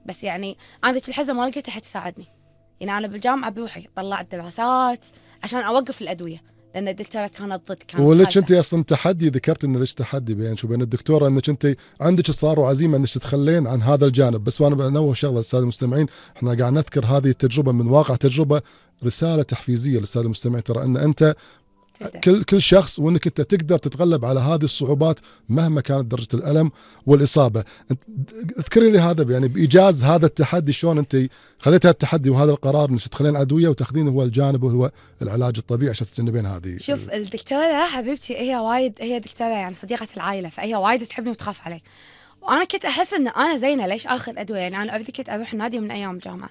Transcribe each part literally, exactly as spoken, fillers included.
بس يعني انا ذيك اللحظه ما لقيت احد يساعدني. يعني انا بالجامعه بروحي طلعت دراسات عشان اوقف الادويه، لان الدكتوره كانت ضد، كانت ولك انت خايفه. اصلا تحدي، ذكرت ان ليش تحدي بين شو بين الدكتوره، انك انت عندك اصرار وعزيمه انك تتخلين عن هذا الجانب. بس وانا بنوه شغله للساده المستمعين، احنا قاعد نذكر هذه التجربه من واقع تجربه، رساله تحفيزيه للساده المستمعين، ترى ان انت تقدر. كل كل شخص، وانك انت تقدر تتغلب على هذه الصعوبات مهما كانت درجه الالم والاصابه. انت اذكري لي هذا يعني بايجاز هذا التحدي، شلون انت خذيت هذا التحدي وهذا القرار انك تدخلين ادويه وتاخذين هو الجانب وهو العلاج الطبيعي عشان تتجنبين هذه. شوف الدكتوره حبيبتي هي وايد، هي دكتوره يعني صديقه العائله، فهي وايد تحبني وتخاف علي. وانا كنت احس ان انا زينه ليش اخذ ادويه، يعني انا اوريدي كنت اروح النادي من ايام الجامعه.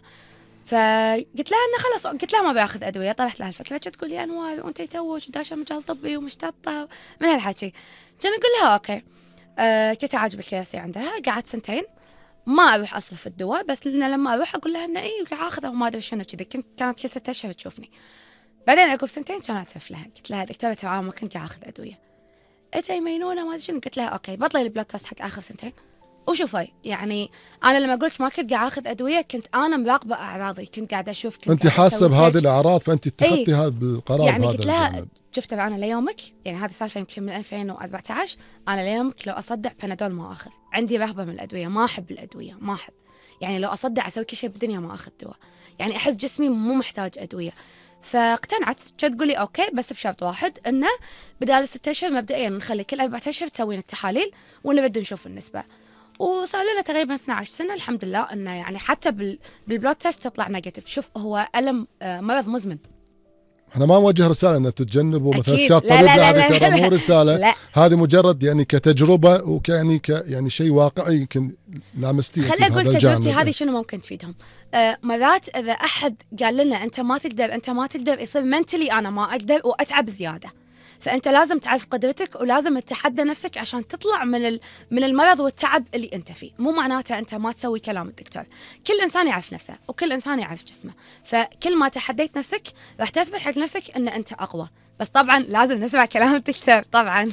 فقلت لها انه خلاص، قلت لها ما باخذ ادويه، طرحت لها الفكره. كانت تقول لي انوار وانت توك داشه مجال طبي ومشتطه من هالحكي. كان اقول لها اوكي. أه كنت عاجب الكراسي عندها، قعدت سنتين ما اروح اصرف الدواء، بس لما اروح اقول لها انه اي قاعد اخذه وما ادري شنو كذا. كنت كانت كل ستة اشهر تشوفني. بعدين عقب سنتين كانت اعترف لها، قلت لها دكتوره ترى ما كنت قاعد اخذ ادويه. انت مينونه ما ادري شنو. قلت لها اوكي بطلي البلاد تست حق اخر سنتين وشوفي. يعني انا لما قلت ما كنت قاعد اخذ ادويه، كنت انا مراقبه اعراضي، كنت قاعده اشوف، كنت انت قاعده حاسه اسوي بهذه سيرش. الاعراض، فانت اي اتخذتي هذا القرار يعني بهذا قلت لها الجانب. شفت ترى انا ليومك، يعني هذه سالفه يمكن من ألفين وأربعة عشر، انا ليومك لو اصدع بنادول ما اخذ. عندي رهبه من الادويه، ما احب الادويه، ما احب. يعني لو اصدع اسوي كل شيء بالدنيا ما اخذ دواء. يعني احس جسمي مو محتاج ادويه. فاقتنعت. كنت تقولي اوكي بس بشرط واحد، انه بدال الست اشهر مبدئيا نخلي كل اربعة اشهر تسوين التحاليل ونبدا نشوف النسبه. وصار لنا تقريبا اثنتي عشرة سنه الحمد لله، انه يعني حتى بال بالبلود تيست تطلع نيجاتيف. شوف هو الم آه، مرض مزمن. احنا ما نوجه رساله ان تتجنبوا مثلا اكيد الشرط لا طبيب، لا لا لا هذه لا, ترى مو لا, رساله، لا. هذه مجرد يعني كتجربه وكيعني ك يعني شيء واقعي يمكن لامستيه انت خلي اقول بهذا تجربتي الجانب. هذه شنو ممكن تفيدهم. آه مرات اذا احد قال لنا انت ما تقدر انت ما تقدر، يصير منتلي انا ما اقدر واتعب زياده. فانت لازم تعرف قدرتك ولازم تتحدى نفسك عشان تطلع من ال- من المرض والتعب اللي انت فيه. مو معناته انت ما تسوي كلام الدكتور. كل انسان يعرف نفسه وكل انسان يعرف جسمه، فكل ما تحديت نفسك راح تثبت حق نفسك ان انت اقوى. بس طبعا لازم نسمع كلام الدكتور طبعا.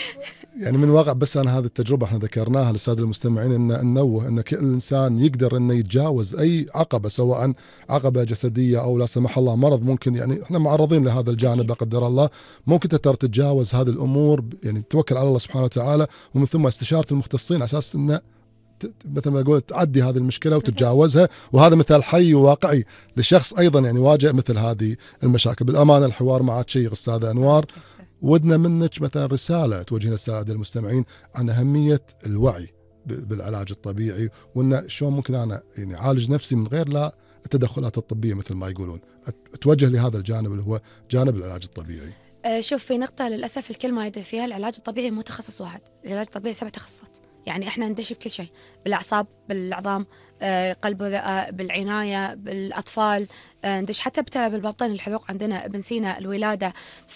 يعني من واقع، بس انا هذه التجربه احنا ذكرناها للساده المستمعين ان ننوه ان كل انسان يقدر انه يتجاوز اي عقبه، سواء عقبه جسديه او لا سمح الله مرض ممكن، يعني احنا معرضين لهذا الجانب لا قدر الله. ممكن تقدر تتجاوز هذه الامور، يعني توكل على الله سبحانه وتعالى، ومن ثم استشاره المختصين على اساس انه مثل ما اقول تعدي هذه المشكله وتتجاوزها. وهذا مثال حي وواقعي لشخص ايضا يعني واجه مثل هذه المشاكل. بالامانه الحوار معك شيق استاذه انوار، ودنا منك مثلا رساله توجهنا للساده المستمعين عن اهميه الوعي بالعلاج الطبيعي، وان شلون ممكن انا يعني اعالج نفسي من غير لا التدخلات الطبيه مثل ما يقولون. اتوجه لهذا الجانب اللي هو جانب العلاج الطبيعي. شوف في نقطة للأسف الكل ما يدري فيها، العلاج الطبيعي مو تخصص واحد، العلاج الطبيعي سبع تخصصات. يعني احنا ندش بكل شيء، بالأعصاب، بالعظام، آه، قلب ورئة، بالعناية، بالأطفال، آه، ندش حتى بترى بالبطن، الحروق عندنا، ابن سينا، الولادة.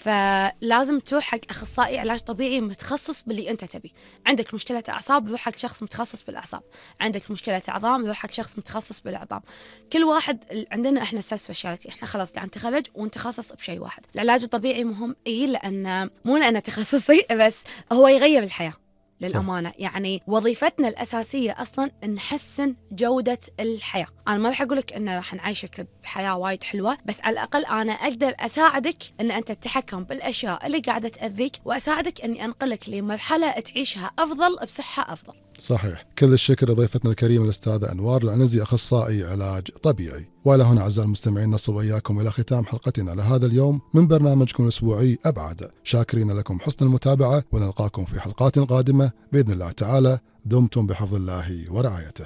فلازم تروح حق أخصائي علاج طبيعي متخصص باللي أنت تبي. عندك مشكلة أعصاب روح حق شخص متخصص بالأعصاب، عندك مشكلة عظام روح حق شخص متخصص بالعظام. كل واحد عندنا احنا سب سبيشاليتي، احنا خلاص قاعد نتخرج ونتخصص بشيء واحد. العلاج الطبيعي مهم اي، لأن مو لأنه تخصصي بس هو يغير الحياة للأمانة. يعني وظيفتنا الأساسية أصلا نحسن جودة الحياة. أنا ما راح أقولك إن راح نعيشك بحياة وايد حلوة، بس على الأقل أنا أقدر أساعدك إن أنت تتحكم بالأشياء اللي قاعدة تأذيك، وأساعدك إني أنقلك لمرحلة تعيشها أفضل بصحة أفضل. صحيح. كل الشكر لضيفتنا الكريمة الأستاذة أنوار العنزي، أخصائي علاج طبيعي. وإلى هنا أعزائي المستمعين نصل وإياكم إلى ختام حلقتنا لهذا اليوم من برنامجكم الأسبوعي أبعد. شاكرين لكم حسن المتابعة، ونلقاكم في حلقات قادمة بإذن الله تعالى. دمتم بحفظ الله ورعايته.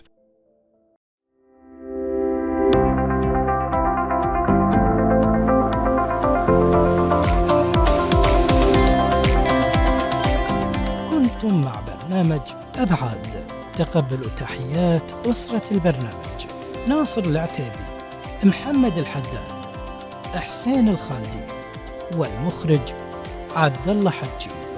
كنتم مع برنامج أبعاد. تقبلوا تحيات أسرة البرنامج: ناصر العتيبي، محمد الحداد، حسين الخالدي، والمخرج عبد الله حجي.